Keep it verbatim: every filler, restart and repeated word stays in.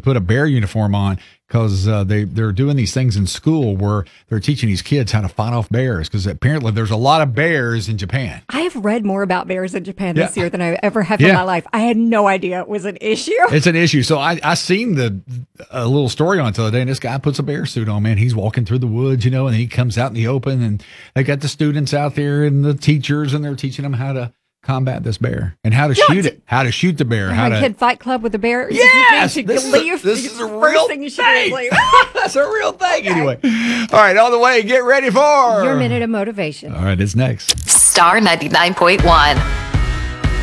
put a bear uniform on because uh, they, they're doing these things in school where they're teaching these kids how to fight off bears because apparently there's a lot of bears in Japan. I have read more about bears in Japan this Yeah. year than I ever have Yeah. in my life. I had no idea it was an issue. It's an issue. So I, I seen the a little story on it the other day, and this guy puts a bear suit on, man. He's walking through the woods, you know, and he comes out in the open, and they got the students out there and the teachers, and they're teaching them how to combat this bear and how to Yeah, shoot it, how to shoot the bear, how a to. kid fight club with a bear. Yes, You should this is a- leave. this It's is a the real first thing you should do is thing. leave. That's a real thing. Anyway, all right, on the way, get ready for Your minute of motivation. All right, it's next. Star ninety-nine point one.